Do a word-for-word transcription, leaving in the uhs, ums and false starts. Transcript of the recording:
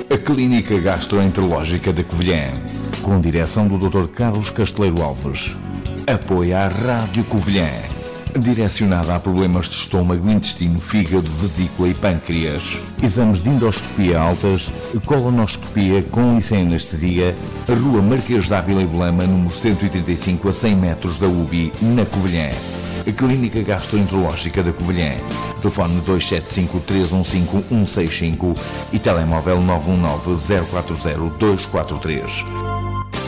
A Clínica Gastroenterológica da Covilhã, com direção do doutor Carlos Casteleiro Alves. Apoia a Rádio Covilhã, direcionada a problemas de estômago, intestino, fígado, vesícula e pâncreas. Exames de endoscopia altas, colonoscopia com e sem anestesia. Rua Marquês de Ávila e Belema, número cento e trinta e cinco, a cem metros da U B I, na Covilhã. A Clínica Gastroenterológica da Covilhã. Telefone dois sete cinco, três um cinco, um seis cinco e telemóvel nove um nove, zero quatro zero, dois quatro três.